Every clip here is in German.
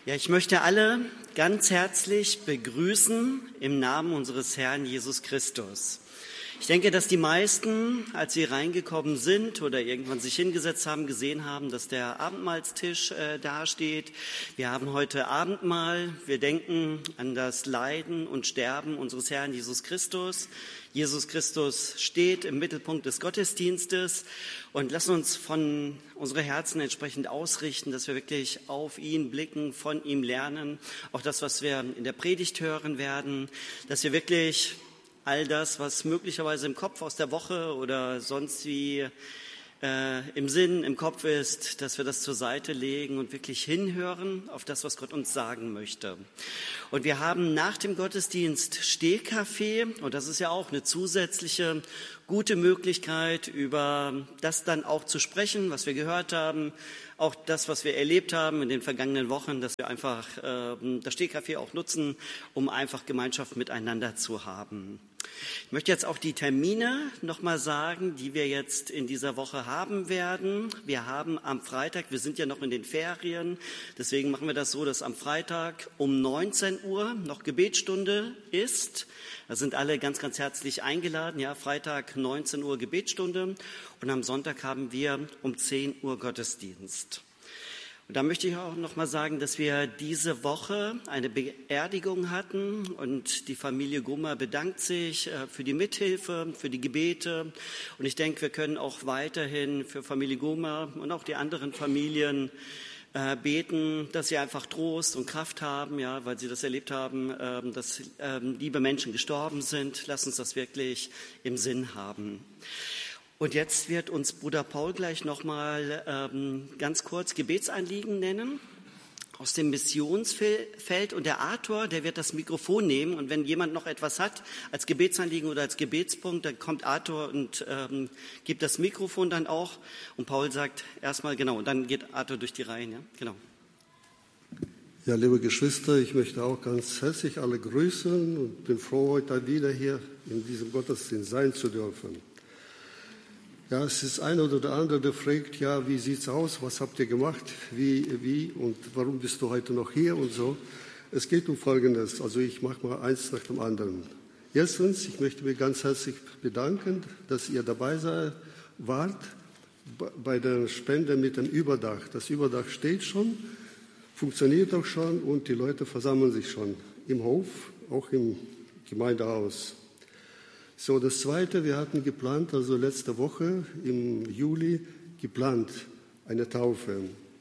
Ja, ich möchte alle ganz herzlich begrüßen im Namen unseres Herrn Jesus Christus. Ich denke, dass die meisten, als sie reingekommen sind oder irgendwann sich hingesetzt haben, gesehen haben, dass der Abendmahlstisch dasteht. Wir haben heute Abendmahl. Wir denken an das Leiden und Sterben unseres Herrn Jesus Christus. Jesus Christus steht im Mittelpunkt des Gottesdienstes und lassen uns von unsere Herzen entsprechend ausrichten, dass wir wirklich auf ihn blicken, von ihm lernen. Auch das, was wir in der Predigt hören werden, dass wir wirklich all das, was möglicherweise im Kopf aus der Woche oder sonst wie im Sinn, im Kopf ist, dass wir das zur Seite legen und wirklich hinhören auf das, was Gott uns sagen möchte. Und wir haben nach dem Gottesdienst Stehkaffee und das ist ja auch eine zusätzliche gute Möglichkeit, über das dann auch zu sprechen, was wir gehört haben, auch das, was wir erlebt haben in den vergangenen Wochen, dass wir einfach das Stehkaffee auch nutzen, um einfach Gemeinschaft miteinander zu haben. Ich möchte jetzt auch die Termine nochmal sagen, die wir jetzt in dieser Woche haben werden. Wir haben am Freitag, wir sind ja noch in den Ferien, deswegen machen wir das so, dass am Freitag um 19 Uhr noch Gebetsstunde ist. Da sind alle ganz, ganz herzlich eingeladen. Ja, Freitag 19 Uhr Gebetsstunde und am Sonntag haben wir um 10 Uhr Gottesdienst. Und da möchte ich auch noch mal sagen, dass wir diese Woche eine Beerdigung hatten und die Familie Gummer bedankt sich für die Mithilfe, für die Gebete. Und ich denke, wir können auch weiterhin für Familie Gummer und auch die anderen Familien beten, dass sie einfach Trost und Kraft haben, ja, weil sie das erlebt haben, dass liebe Menschen gestorben sind. Lass uns das wirklich im Sinn haben. Und jetzt wird uns Bruder Paul gleich nochmal ganz kurz Gebetsanliegen nennen aus dem Missionsfeld. Und der Arthur, der wird das Mikrofon nehmen. Und wenn jemand noch etwas hat als Gebetsanliegen oder als Gebetspunkt, dann kommt Arthur und gibt das Mikrofon dann auch. Und Paul sagt erstmal, genau, und dann geht Arthur durch die Reihen. Ja, genau. Ja, liebe Geschwister, ich möchte auch ganz herzlich alle grüßen und bin froh, heute wieder hier in diesem Gottesdienst sein zu dürfen. Ja, es ist einer oder der andere, der fragt, ja, wie sieht's aus, was habt ihr gemacht, wie und warum bist du heute noch hier und so. Es geht um Folgendes, also ich mache mal eins nach dem anderen. Erstens, ich möchte mich ganz herzlich bedanken, dass ihr dabei wart bei der Spende mit dem Überdach. Das Überdach steht schon, funktioniert auch schon und die Leute versammeln sich schon im Hof, auch im Gemeindehaus. So, das Zweite, wir hatten geplant, also letzte Woche im Juli geplant, eine Taufe.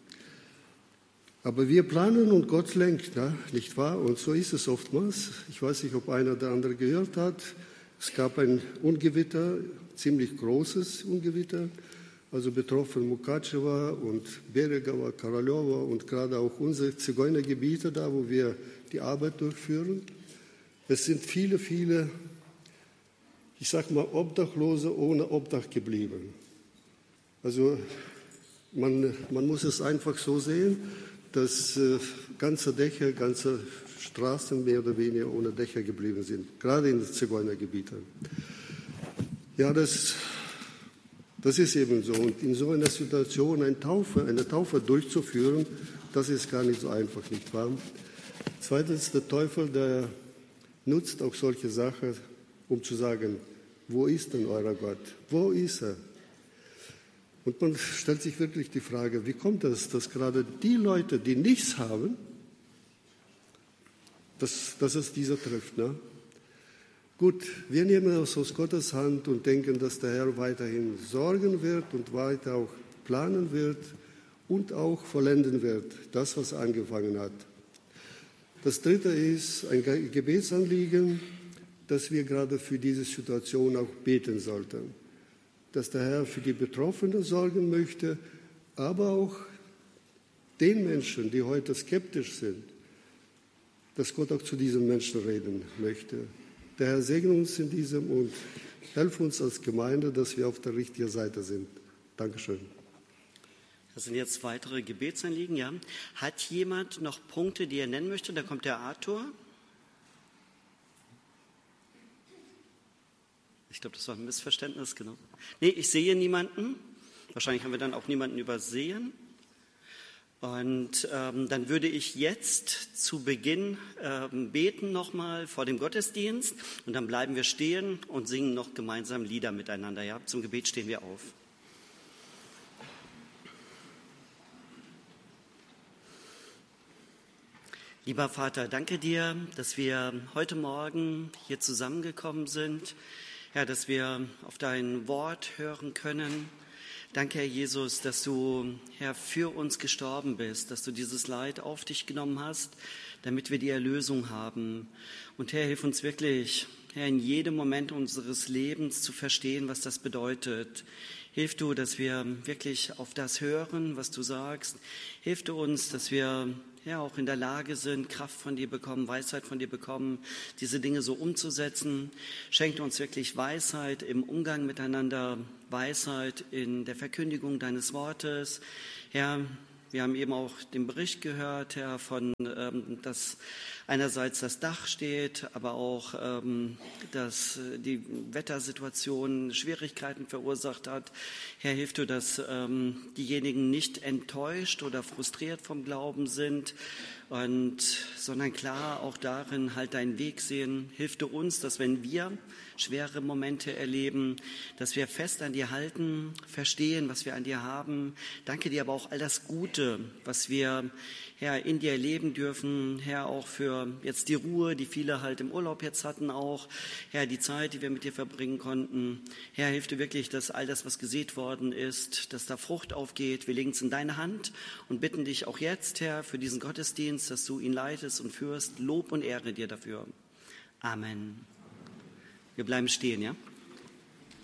Aber wir planen und Gott lenkt, nicht wahr? Und so ist es oftmals. Ich weiß nicht, ob einer oder andere gehört hat. Es gab ein Ungewitter, ziemlich großes Ungewitter, also betroffen Mukachewa und Beregowa, Karoljowa und gerade auch unsere Zigeunergebiete da, wo wir die Arbeit durchführen. Es sind viele, ich sage mal, Obdachlose ohne Obdach geblieben. Also man muss es einfach so sehen, dass ganze Dächer, ganze Straßen mehr oder weniger ohne Dächer geblieben sind, gerade in den Zigeunergebieten. Ja, das ist eben so. Und in so einer Situation eine Taufe durchzuführen, das ist gar nicht so einfach, nicht wahr? Zweitens, der Teufel, der nutzt auch solche Sachen, um zu sagen, wo ist denn euer Gott? Wo ist er? Und man stellt sich wirklich die Frage, wie kommt es, dass gerade die Leute, die nichts haben, dass es diese trifft, ne? Gut, wir nehmen es aus Gottes Hand und denken, dass der Herr weiterhin sorgen wird und weiter auch planen wird und auch vollenden wird, das, was er angefangen hat. Das Dritte ist ein Gebetsanliegen, dass wir gerade für diese Situation auch beten sollten. Dass der Herr für die Betroffenen sorgen möchte, aber auch den Menschen, die heute skeptisch sind, dass Gott auch zu diesen Menschen reden möchte. Der Herr segne uns in diesem und helfe uns als Gemeinde, dass wir auf der richtigen Seite sind. Dankeschön. Das sind jetzt weitere Gebetsanliegen, ja. Hat jemand noch Punkte, die er nennen möchte? Da kommt der Arthur. Ich glaube, das war ein Missverständnis, genau. Nee, ich sehe niemanden. Wahrscheinlich haben wir dann auch niemanden übersehen. Und dann würde ich jetzt zu Beginn beten nochmal vor dem Gottesdienst und dann bleiben wir stehen und singen noch gemeinsam Lieder miteinander. Ja? Zum Gebet stehen wir auf. Lieber Vater, danke dir, dass wir heute Morgen hier zusammengekommen sind, ja, dass wir auf dein Wort hören können. Danke, Herr Jesus, dass du, Herr, für uns gestorben bist, dass du dieses Leid auf dich genommen hast, damit wir die Erlösung haben. Und Herr, hilf uns wirklich, Herr, in jedem Moment unseres Lebens zu verstehen, was das bedeutet. Hilf du, dass wir wirklich auf das hören, was du sagst. Hilf du uns, dass wir ja auch in der Lage sind, Kraft von dir bekommen, Weisheit von dir bekommen, diese Dinge so umzusetzen. Schenk uns wirklich Weisheit im Umgang miteinander, Weisheit in der Verkündigung deines Wortes. Herr, wir haben eben auch den Bericht gehört, Herr, von, dass einerseits das Dach steht, aber auch, dass die Wettersituation Schwierigkeiten verursacht hat. Herr, hilf du, dass diejenigen nicht enttäuscht oder frustriert vom Glauben sind, sondern klar auch darin halt deinen Weg sehen. Hilf du uns, dass wenn wir schwere Momente erleben, dass wir fest an dir halten, verstehen, was wir an dir haben. Danke dir aber auch all das Gute, was wir, Herr, in dir erleben dürfen. Herr, auch für jetzt die Ruhe, die viele halt im Urlaub jetzt hatten auch. Herr, die Zeit, die wir mit dir verbringen konnten. Herr, hilf du wirklich, dass all das, was gesät worden ist, dass da Frucht aufgeht. Wir legen es in deine Hand und bitten dich auch jetzt, Herr, für diesen Gottesdienst, dass du ihn leitest und führst. Lob und Ehre dir dafür. Amen. Wir bleiben stehen, ja?